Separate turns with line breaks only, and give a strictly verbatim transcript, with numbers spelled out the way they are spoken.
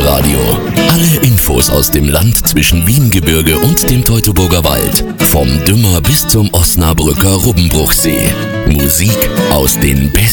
Wiesenradio. Alle Infos aus dem Land zwischen Wiehengebirge und dem Teutoburger Wald. Vom Dümmer bis zum Osnabrücker Rubbenbruchsee. Musik aus den besten